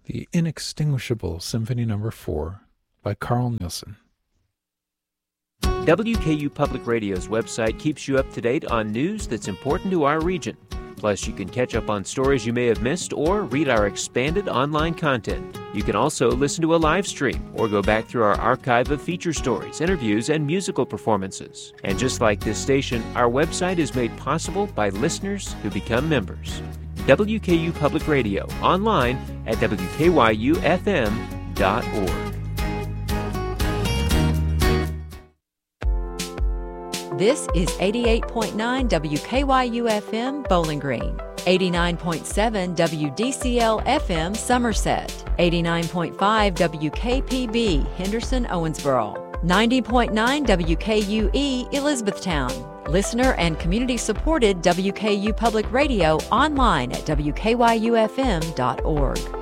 The Inextinguishable Symphony No. 4 by Carl Nielsen. WKU Public Radio's website keeps you up to date on news that's important to our region. Plus, you can catch up on stories you may have missed or read our expanded online content. You can also listen to a live stream or go back through our archive of feature stories, interviews, and musical performances. And just like this station, our website is made possible by listeners who become members. WKU Public Radio, online at wkyufm.org. This is 88.9 WKYU-FM Bowling Green, 89.7 WDCL-FM Somerset, 89.5 WKPB Henderson Owensboro, 90.9 WKUE Elizabethtown. Listener and community-supported WKU Public Radio online at wkyufm.org.